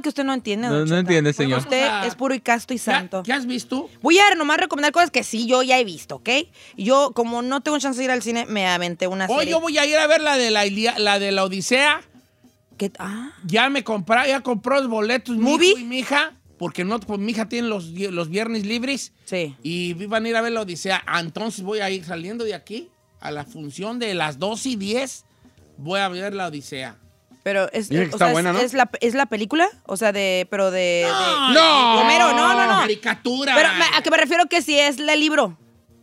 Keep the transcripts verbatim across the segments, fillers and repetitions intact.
que usted no entiende. No, no entiende, señor. Usted Vamos a- es puro y casto y santo. ¿Qué, ¿Qué has visto? Voy a nomás recomendar cosas que sí yo ya he visto, ¿ok? Yo, como no tengo chance de ir al cine, me aventé una Hoy serie. yo voy a ir a ver la de la, Ilia- la de la Odisea. ¿Qué? Ah, Ya me compré, ya compró los boletos mi ¿Movie? hijo y mi hija, porque no, pues, mi hija tiene los, los viernes libres. sí. Y van a ir a ver la Odisea. Ah, entonces voy a ir saliendo de aquí a la función de las dos y diez. Voy a ver la Odisea. Pero es, Dije que o está sea, buena, es, ¿no? es la, ¿es la película? O sea, de, pero de... de- ¡No! Homero, no, no, no. Caricatura. Pero me- a que me refiero que si es el libro.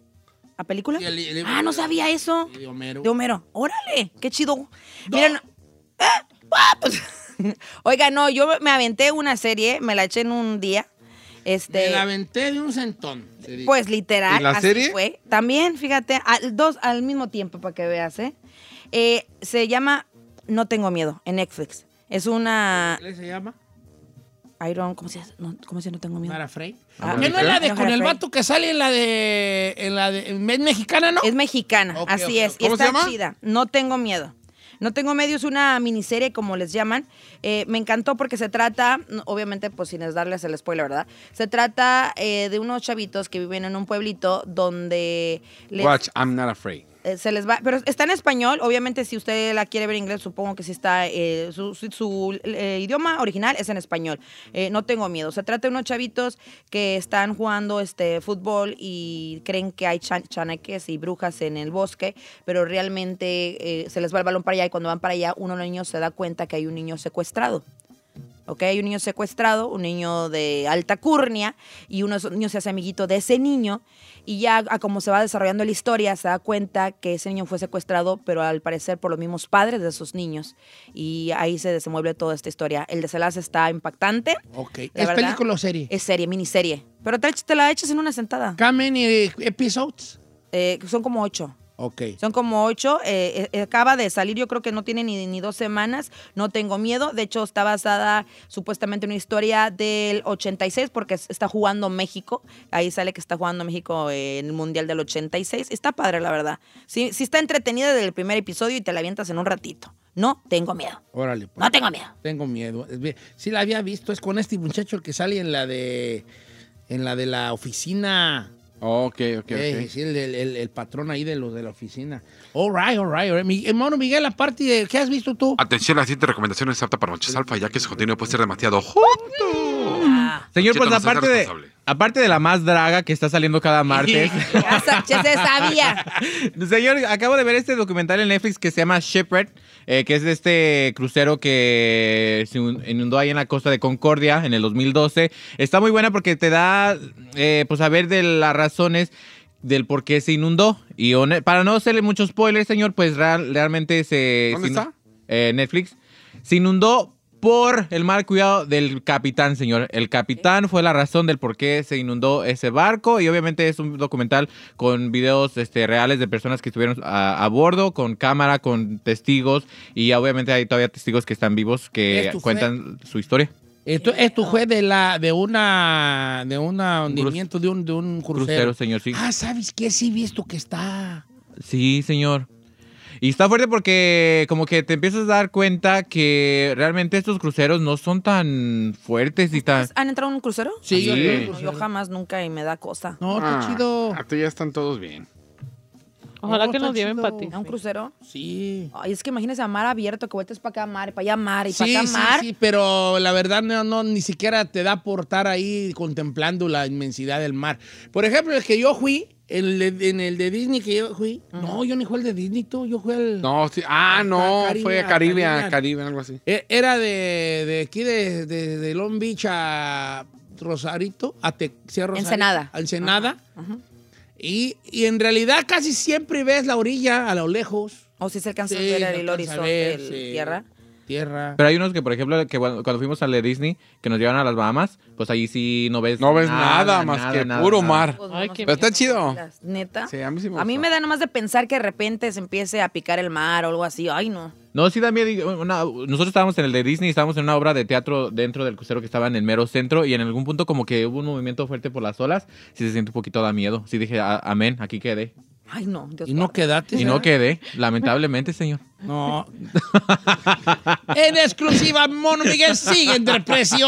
¿A película? Sí, el- el- ah, no sabía eso. De Homero. De Homero. Órale, qué chido. No. Miren, ¿eh? Ah, pues. Oiga, no, yo me aventé una serie, me la eché en un día. Este, Me la aventé de un centón. se dice. Pues literal, ¿Y la así serie? fue. También, fíjate, al- dos al mismo tiempo para que veas, ¿eh? Eh, Se llama No Tengo Miedo, en Netflix. Es una... ¿Qué se llama? Iron, ¿cómo se dice? No, ¿cómo se llama? No Tengo Miedo. Mara Frey. Ah, ¿Qué no es la de no, con Mara el Frey. vato que sale en la de. En la de. ¿Es mexicana, no? Es mexicana, Ok, así ok, es. ok. Y ¿Cómo se está llama? chida. No Tengo Miedo. No Tengo Miedo es una miniserie, como les llaman. Eh, me encantó porque se trata, no, obviamente, pues sin darles el spoiler, ¿verdad? Se trata eh, de unos chavitos que viven en un pueblito donde les, Watch, I'm not afraid. eh, se les va, pero está en español. Obviamente, si usted la quiere ver en inglés, supongo que sí está. eh, su su- su, eh, idioma original es en español. Eh, no tengo miedo. Se trata de unos chavitos que están jugando este fútbol y creen que hay chan- chaneques y brujas en el bosque, pero realmente eh, se les va el balón para allá y cuando van para allá, uno de los niños se da cuenta que hay un niño secuestrado. ¿Ok? Hay un niño secuestrado, un niño de alta curnia, y uno de esos niños se hace amiguito de ese niño, y ya a como se va desarrollando la historia, se da cuenta que ese niño fue secuestrado, pero al parecer por los mismos padres de esos niños, y ahí se desenvuelve toda esta historia. El desenlace está impactante. Ok. La ¿Es verdad, película o serie? Es serie, miniserie. Pero te, te la echas en una sentada. How many episodes? Eh, son como ocho. Ok. Son como ocho. eh, eh, acaba de salir, yo creo que no tiene ni, ni dos semanas. No Tengo Miedo. De hecho, está basada supuestamente en una historia del ochenta y seis porque está jugando México. Ahí sale que está jugando México en el Mundial del ochenta y seis. Está padre, la verdad. Sí, sí está entretenida desde el primer episodio y te la avientas en un ratito. No Tengo Miedo. Órale. pues. No tengo miedo. Tengo miedo. Es bien- Sí la había visto. Es con este muchacho el que sale en la de. En la de la oficina. Ok, ok, Eh, ok. sí, el, el- el- el patrón ahí de los de la oficina. All right, all right. all right. Mi- hermano Miguel, aparte de. ¿Qué has visto tú? Atención, la siguiente recomendación es apta para machos alfa, ya que su contenido puede ser demasiado joto. Ah, Señor, Cheto, pues no seas aparte de, responsable. aparte de la más draga que está saliendo cada martes. ya, sa- ya se sabía. Señor, acabo de ver este documental en Netflix que se llama Shipwreck, eh, que es de este crucero que se un- inundó ahí en la costa de Concordia en el dos mil doce. Está muy buena porque te da, eh, pues, a ver de las razones del por qué se inundó. Y hone- para no hacerle mucho spoiler, señor, pues real- realmente se... ¿Dónde se inu- está? eh, Netflix. Se inundó por el mal cuidado del capitán, señor. El capitán fue la razón del por qué se inundó ese barco y obviamente es un documental con videos este, reales de personas que estuvieron a, a bordo, con cámara, con testigos y obviamente hay todavía testigos que están vivos que ¿Esto fue? cuentan su historia. Esto, esto fue de la de una de un hundimiento de un, de un crucero. Crucero, señor, sí. Ah, ¿sabes qué? Sí, he visto que está. Sí, señor. Y está fuerte porque como que te empiezas a dar cuenta que realmente estos cruceros no son tan fuertes y tan... ¿Han entrado en un crucero? Sí, yo Sí. creo que No, sí. yo jamás, nunca y me da cosa. No, está chido. Ah, tú ya están todos bien. Ojalá No, que está nos lleven chido. para ti. ¿A un crucero? Sí. Ay, es que imagínese a mar abierto, que vueltes para acá mar y para allá mar y para Sí, acá sí, mar. sí, pero la verdad no, no, ni siquiera te da por estar ahí contemplando la inmensidad del mar. Por ejemplo, el que yo fui, el de- en el de Disney que yo fui, no, yo ni fui al de Disney, tú, yo fui al... No, sí. Ah, no, Caribe, fue a Caribe, a Caribe. Caribe, algo así. E- Era de, de aquí, de, de, de Long Beach a Rosarito, a Te- sí, a Rosarito, Ensenada. a Ensenada. Ajá. Y, y en realidad casi siempre ves la orilla a lo lejos. O si se alcanza Sí, a ver se el alcanza a horizonte ver, de sí. tierra. Tierra. Pero hay unos que, por ejemplo, que cuando cuando fuimos al de Disney, que nos llevan a las Bahamas, pues ahí sí no ves No ves nada, más que puro mar. Pues, Ay, no qué sé Pero está qué chido. las- Neta. Sí, a mí sí me A mí gustó. me da nomás de pensar que de repente se empiece a picar el mar o algo así. Ay, no. No, sí da miedo. Una- nosotros estábamos en el de Disney, estábamos en una obra de teatro dentro del crucero que estaba en el mero centro y en algún punto como que hubo un movimiento fuerte por las olas. Sí se siente un poquito da miedo. Sí dije, "A- amén, aquí quedé. Ay, no. Dios Y no guarde. quedaste. Y no quedé, lamentablemente, señor. No. En exclusiva, Mono Miguel sigue entre presión.